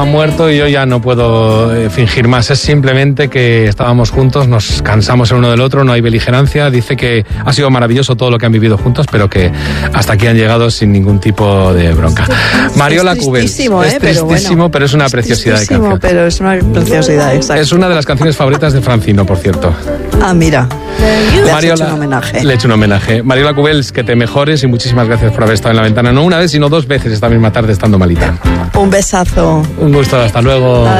Ha muerto y yo ya no puedo fingir más. Es simplemente que estábamos juntos, nos cansamos el uno del otro, no hay beligerancia. Dice que ha sido maravilloso todo lo que han vivido juntos, pero que hasta aquí han llegado sin ningún tipo de bronca. Mariola Cubels. Es tristísimo, pero es una preciosidad de canción. Pero es una preciosidad, exacto. Es una de las canciones favoritas de Francino, por cierto. Ah, mira. Le he hecho un homenaje. Mariola Cubels, que te mejores y muchísimas gracias por haber estado en La Ventana. No una vez, sino 2 veces esta misma tarde estando malita. Un besazo. Un gusto, hasta luego. Bye.